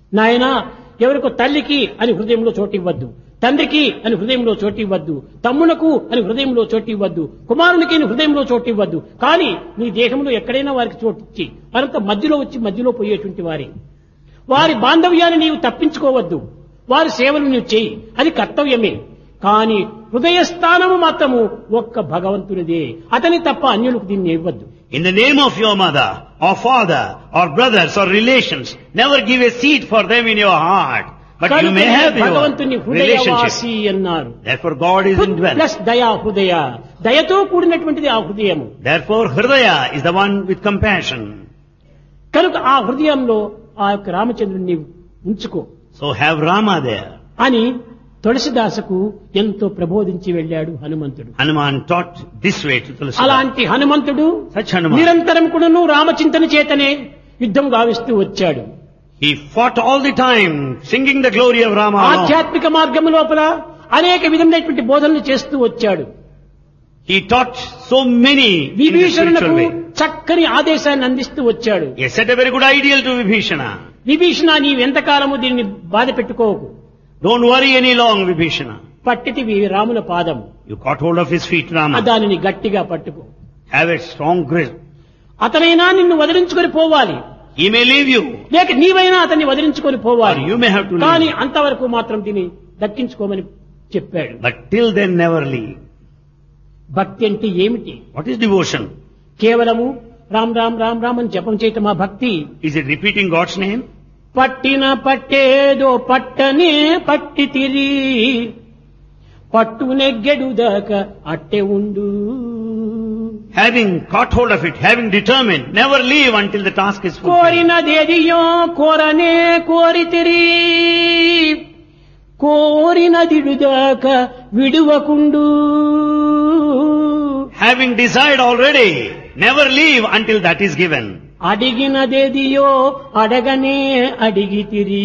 నాయనా ఎవరికో తల్లికి అని హృదయంలో చోటు ఇవ్వద్దు, తండ్రికి అని హృదయంలో చోటు ఇవ్వద్దు, తమ్మునకు అని హృదయంలో చోటు ఇవ్వద్దు, కుమారునికి అని హృదయంలో చోటు ఇవ్వద్దు. కానీ నీ దేహంలో ఎక్కడైనా వారికి చోటు ఇచ్చి వారంతా మధ్యలో వచ్చి మధ్యలో పోయేటువంటి వారి బాంధవ్యాన్ని నీవు తప్పించుకోవద్దు, వారి సేవలు నీవు చేయి, అది కర్తవ్యమే. కానీ హృదయస్థానము మాత్రము ఒక్క భగవంతునిదే, అతని తప్ప అన్యులకు దీన్ని ఇవ్వద్దు. In the name of your mother, or father, or brothers, or relations, never give a seat for them in your heart. But you may have your భగవంతుని హృదయవాసి అన్నారు. Therefore God is indwelt. Plus దయా హృదయ, దయతో కూడినటువంటిది ఆ హృదయము. Therefore Hridaya is the one with compassion. కనుక ఆ హృదయంలో ఆ యొక్క రామచంద్రుని ఉంచుకో. So have Rama there. అని తులసిదాసుకు ఎంతో ప్రబోధించి వెళ్ళాడు హనుమంతుడు. Hanuman taught this way to Tulsidas. అలాంటి హనుమంతుడు Such Hanuman. నిరంతరం కూడాను రామచింతన చేతనే యుద్ధం గావిస్తూ వచ్చాడు. He fought all the time, singing the glory of Rama alone. ఆధ్యాత్మిక మార్గం లోపల అనేక విధమైనటువంటి బోధనలు చేస్తూ వచ్చాడు. He taught so many in the విభీషణులకు spiritual way. చక్కని ఆదేశాన్ని అందిస్తూ వచ్చాడు. He set a very good ideal to Vibhishana. Vibhishana నీవెంతకాలము దీన్ని బాధ పెట్టుకోకు, Don't worry any long, Vibhishana. పట్టితివి రాముల పాదం, You caught hold of his feet, Rama. దానిని గట్టిగా పట్టుకో. Have a strong grip. అతనైనా నిన్ను వదిలించుకొని పోవాలి, He may leave you, లేక నీవైనా అతన్ని వదిలించుకొని or పోవాలి. you may have to కానీ leave. అంతవరకు మాత్రం దీన్ని దక్కించుకోమని చెప్పాడు. But till then never leave. భక్తి అంటే ఏమిటి? What is devotion? కేవలము రామ్ రామ్ రామ్ రామ్ అని జపం చేయటం ఆ భక్తి? Is it repeating God's name? పట్టిన పట్టేదో పట్టనే పట్టి తిరి పట్టు నెగ్గెడుదాకా అట్టే ఉండు. Having caught hold of it, having determined, never leave until the task is fulfilled. కోరినదేదియో కోరనే కోరితిరి కోరినదిడుదాకా విడువకుండు. Having desired already, never leave until that is given. అడిగినదేదియో అడగనే అడిగితిరి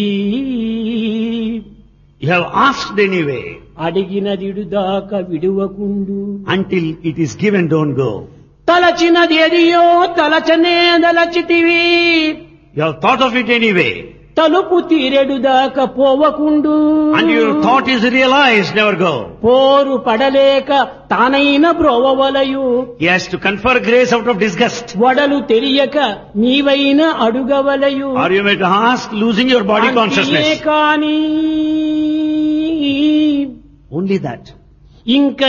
You have asked anyway. అడిగినదిడుదాకా విడువకుండు. Until it is given, don't go. తలచినదేదియో తలచనే దలచితివి You have thought of it anyway. తలుపు తీరెడుదాకా పోవకుండు. And your thought is realized, never go. పోరు పడలేక తానైన బ్రోవవలయు He has to confer grace out of disgust. వడలు తెలియక నీవైన అడుగవలయు. Or you may ask, losing your body అంతే consciousness. కాని Only that. ఇంక